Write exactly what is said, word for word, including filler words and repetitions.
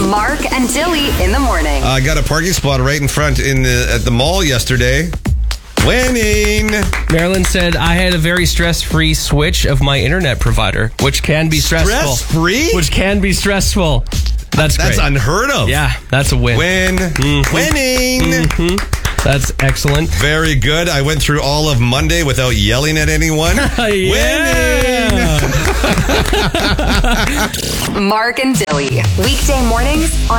Mark and Dilly in the morning. I got a parking spot right in front in the, at the mall yesterday. Winning. Marilyn said, I had a very stress-free switch of my internet provider, which can be stressful. Stress-free? Which can be stressful. That's That's great. unheard of. Yeah, that's a win. Win. Mm-hmm. Winning. Mm-hmm. That's excellent. Very good. I went through all of Monday without yelling at anyone. Yeah. Winning. Mark and Dilly. Weekday mornings on